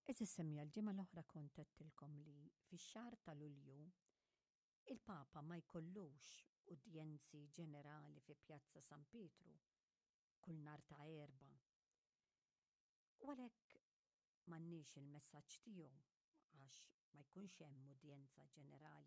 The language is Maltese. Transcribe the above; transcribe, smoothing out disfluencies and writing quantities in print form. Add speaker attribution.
Speaker 1: Eżis semmi l-ġimgħa l-oħra kont għedtilkom li fix-xahar ta' Lulju il-Papa ma jkollux udjenzi ġenerali fi Pjazza San Pietru kull nhar ta' Erba'. U għalhekk m'għandniex il-messaġġ tiegħu għax ma jkunx hemm udjenza ġenerali